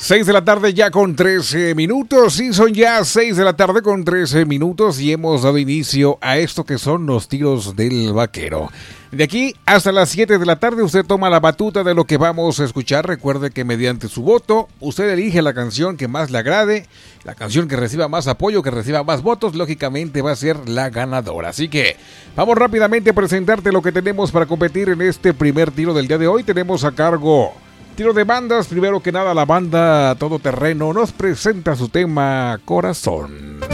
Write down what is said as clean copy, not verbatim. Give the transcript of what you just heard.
6 de la tarde ya con 13 minutos. Sí, son ya 6 de la tarde con 13 minutos y hemos dado inicio a esto que son los tiros del vaquero. De aquí hasta las 7 de la tarde usted toma la batuta de lo que vamos a escuchar. Recuerde que mediante su voto usted elige la canción que más le agrade, la canción que reciba más apoyo, que reciba más votos, lógicamente va a ser la ganadora. Así que vamos rápidamente a presentarte lo que tenemos para competir en este primer tiro del día de hoy. Tenemos a cargo tiro de bandas. Primero que nada, la banda Todoterreno nos presenta su tema Corazón.